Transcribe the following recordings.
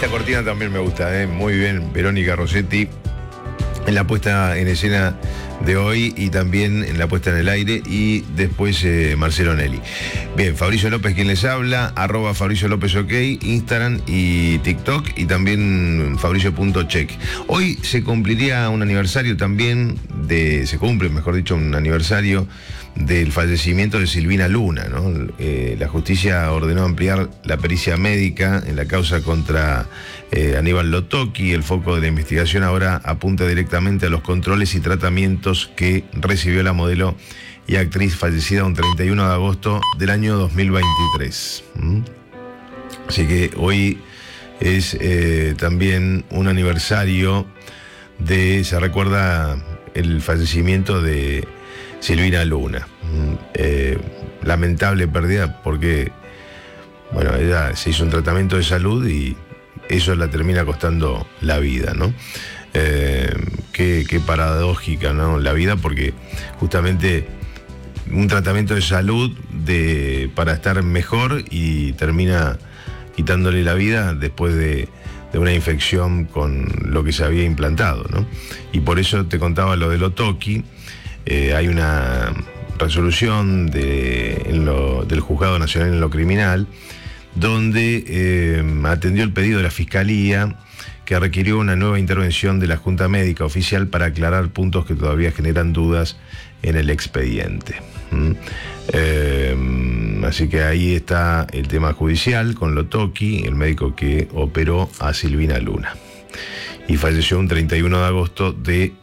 Esta cortina también me gusta, muy bien, Verónica Rossetti, en la puesta en escena de hoy y también en la puesta en el aire, y después Marcelo Nelly. Bien, Fabricio López quien les habla, @Fabricio López OK, Instagram y TikTok, y también Fabricio.check. Hoy se cumpliría un aniversario también se cumple, mejor dicho, un aniversario del fallecimiento de Silvina Luna, ¿no? La justicia ordenó ampliar la pericia médica en la causa contra Aníbal Lotocki. El foco de la investigación ahora apunta directamente a los controles y tratamientos que recibió la modelo y actriz fallecida un 31 de agosto del año 2023. Así que hoy es también un aniversario se recuerda el fallecimiento de Silvina Luna. Lamentable pérdida porque, bueno, ella se hizo un tratamiento de salud y eso la termina costando la vida, ¿no? Qué paradójica, ¿no? La vida, porque justamente un tratamiento de salud para estar mejor y termina quitándole la vida después de una infección con lo que se había implantado, ¿no? Y por eso te contaba lo de Lotocki. Hay una resolución del Juzgado Nacional en lo Criminal donde atendió el pedido de la Fiscalía, que requirió una nueva intervención de la Junta Médica Oficial para aclarar puntos que todavía generan dudas en el expediente. Así que ahí está el tema judicial con Lotocki, el médico que operó a Silvina Luna, y falleció un 31 de agosto de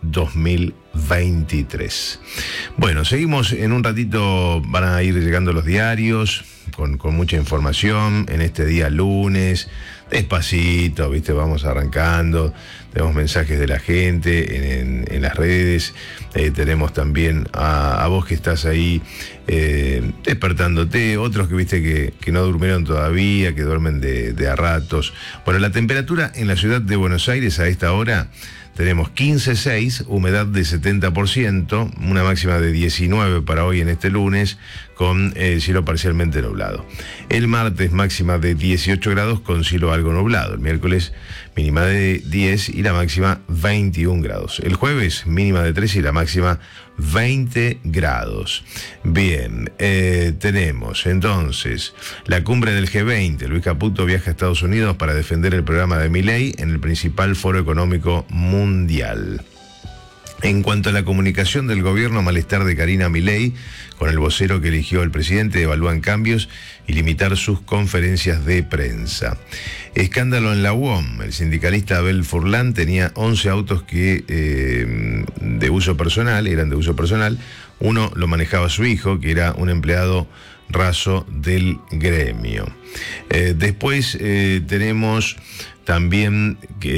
2023. Bueno, seguimos en un ratito, van a ir llegando los diarios con mucha información en este día lunes. Despacito, ¿viste? Vamos arrancando. Tenemos mensajes de la gente en las redes. Tenemos también a vos que estás ahí despertándote. Otros que viste que no durmieron todavía, que duermen de a ratos. Bueno, la temperatura en la ciudad de Buenos Aires a esta hora tenemos 15,6, humedad de 70%, una máxima de 19 para hoy en este lunes, con cielo parcialmente nublado. El martes máxima de 18 grados con cielo algo nublado. El miércoles mínima de 10 y la máxima 21 grados. El jueves mínima de 13 y la máxima 20 grados. Bien, tenemos entonces la cumbre del G20. Luis Caputo viaja a Estados Unidos para defender el programa de Milei en el principal foro económico mundial. En cuanto a la comunicación del gobierno, malestar de Karina Milei con el vocero que eligió el presidente, evalúan cambios y limitar sus conferencias de prensa. Escándalo en la UOM. El sindicalista Abel Furlan tenía 11 autos que eran de uso personal. Uno lo manejaba su hijo, que era un empleado raso del gremio. Después tenemos también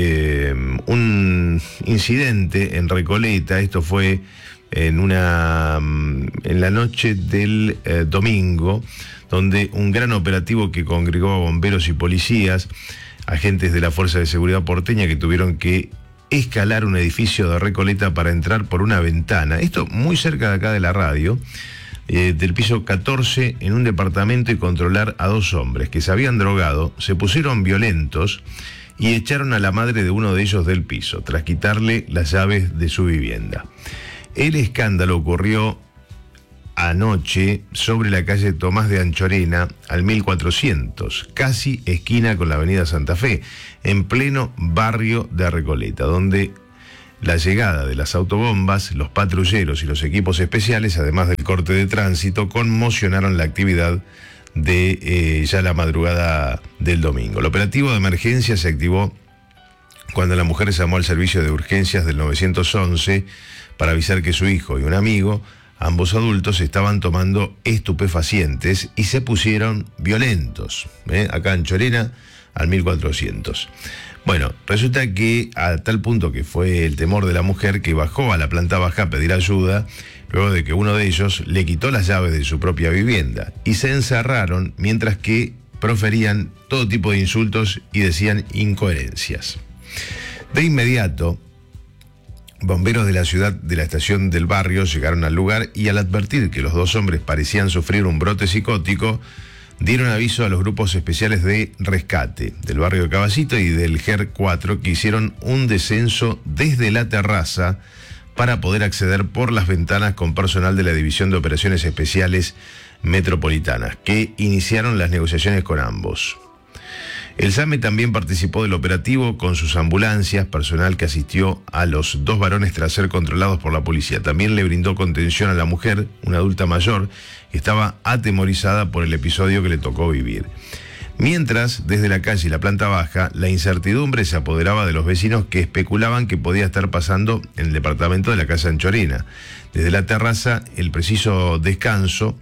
un incidente en Recoleta. Esto fue en la noche del domingo, donde un gran operativo que congregó a bomberos y policías, agentes de la Fuerza de Seguridad porteña, que tuvieron que escalar un edificio de Recoleta para entrar por una ventana. Esto muy cerca de acá de la radio, del piso 14, en un departamento, y controlar a 2 hombres que se habían drogado, se pusieron violentos y echaron a la madre de uno de ellos del piso, tras quitarle las llaves de su vivienda. El escándalo ocurrió anoche sobre la calle Tomás de Anchorena, al 1400, casi esquina con la avenida Santa Fe, en pleno barrio de Recoleta, donde la llegada de las autobombas, los patrulleros y los equipos especiales, además del corte de tránsito, conmocionaron la actividad de ya la madrugada del domingo. El operativo de emergencia se activó cuando la mujer llamó al servicio de urgencias del 911 para avisar que su hijo y un amigo, ambos adultos, estaban tomando estupefacientes y se pusieron violentos. Acá en Chorena, al 1400. Bueno, resulta que a tal punto que fue el temor de la mujer, que bajó a la planta baja a pedir ayuda, luego de que uno de ellos le quitó las llaves de su propia vivienda, y se encerraron mientras que proferían todo tipo de insultos y decían incoherencias. De inmediato, bomberos de la ciudad, de la estación del barrio, llegaron al lugar y, al advertir que los 2 hombres parecían sufrir un brote psicótico, dieron aviso a los grupos especiales de rescate del barrio de Caballito y del GER 4 que hicieron un descenso desde la terraza para poder acceder por las ventanas con personal de la División de Operaciones Especiales Metropolitanas, que iniciaron las negociaciones con ambos. El SAME también participó del operativo con sus ambulancias, personal que asistió a los dos varones tras ser controlados por la policía. También le brindó contención a la mujer, una adulta mayor, que estaba atemorizada por el episodio que le tocó vivir. Mientras, desde la calle y la planta baja, la incertidumbre se apoderaba de los vecinos que especulaban que podía estar pasando en el departamento de la Casa Anchorena. Desde la terraza, el preciso descanso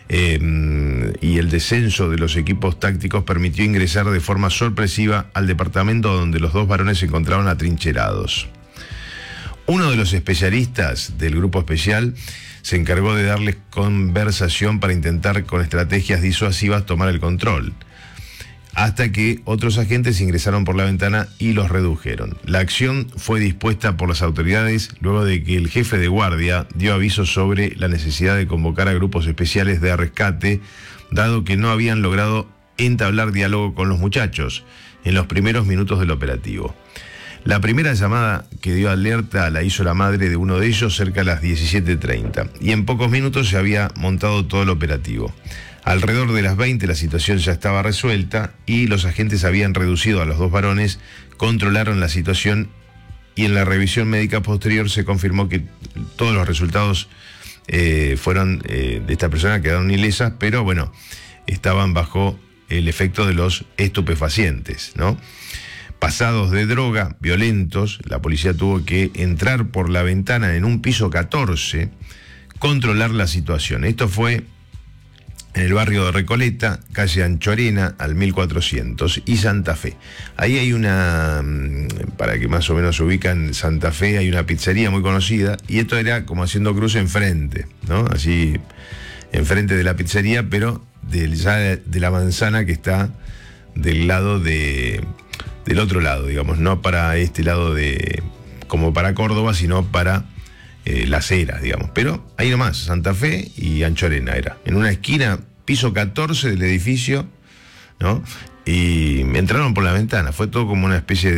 y el descenso de los equipos tácticos permitió ingresar de forma sorpresiva al departamento donde los dos varones se encontraban atrincherados. Uno de los especialistas del grupo especial se encargó de darles conversación para intentar con estrategias disuasivas tomar el control, hasta que otros agentes ingresaron por la ventana y los redujeron. La acción fue dispuesta por las autoridades luego de que el jefe de guardia dio aviso sobre la necesidad de convocar a grupos especiales de rescate, dado que no habían logrado entablar diálogo con los muchachos en los primeros minutos del operativo. La primera llamada que dio alerta la hizo la madre de uno de ellos cerca a las 17:30 y en pocos minutos se había montado todo el operativo. Alrededor de las 20 la situación ya estaba resuelta y los agentes habían reducido a los dos varones, controlaron la situación y en la revisión médica posterior se confirmó que todos los resultados fueron de esta persona, quedaron ilesas, pero bueno, estaban bajo el efecto de los estupefacientes, ¿no? Pasados de droga, violentos, la policía tuvo que entrar por la ventana en un piso 14, controlar la situación. Esto fue en el barrio de Recoleta, calle Anchorena, al 1400, y Santa Fe. Ahí hay una, para que más o menos se ubican, Santa Fe, hay una pizzería muy conocida, y esto era como haciendo cruce enfrente, ¿no? Así, enfrente de la pizzería, pero ya de la manzana que está del lado del otro lado, digamos, no para este lado como para Córdoba, sino para Las Heras, digamos. Pero ahí nomás, Santa Fe y Anchorena era. En una esquina, piso 14 del edificio, ¿no? Y entraron por la ventana. Fue todo como una especie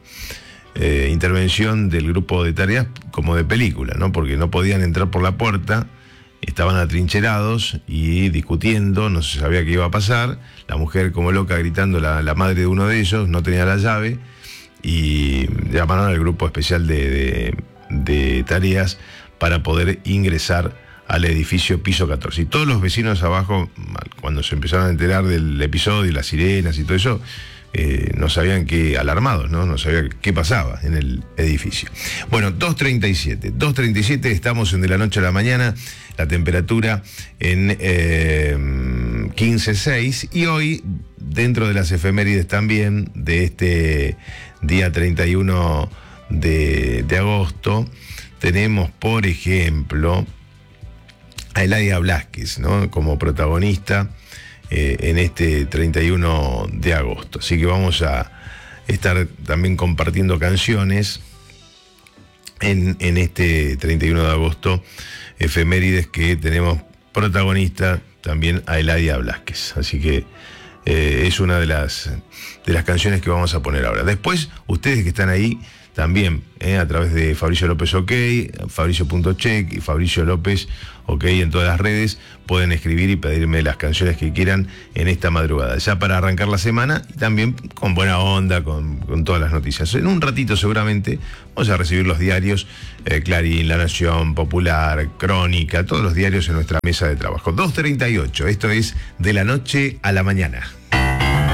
de intervención del grupo de tareas, como de película, ¿no? Porque no podían entrar por la puerta, estaban atrincherados y discutiendo, no se sabía qué iba a pasar. La mujer como loca gritando, la madre de uno de ellos, no tenía la llave y llamaron al grupo especial de tareas para poder ingresar al edificio piso 14. Y todos los vecinos abajo, cuando se empezaron a enterar del episodio, las sirenas y todo eso, no sabían qué, alarmados, ¿no? No sabían qué pasaba en el edificio. Bueno, 2:37, estamos en De la Noche a la Mañana, la temperatura en 15,6, y hoy, dentro de las efemérides también, de este día 31 de agosto, tenemos, por ejemplo, a Eladia Blasquez, ¿no? Como protagonista en este 31 de agosto. Así que vamos a estar también compartiendo canciones en este 31 de agosto, efemérides que tenemos protagonista también a Eladia Blasquez. Así que es una de las canciones que vamos a poner ahora. Después, ustedes que están ahí también, a través de Fabricio López OK, Fabricio.check y Fabricio López OK en todas las redes, pueden escribir y pedirme las canciones que quieran en esta madrugada, ya para arrancar la semana y también con buena onda, con todas las noticias. En un ratito seguramente vamos a recibir los diarios, Clarín, La Nación, Popular, Crónica, todos los diarios en nuestra mesa de trabajo. 2:38, esto es De la Noche a la Mañana.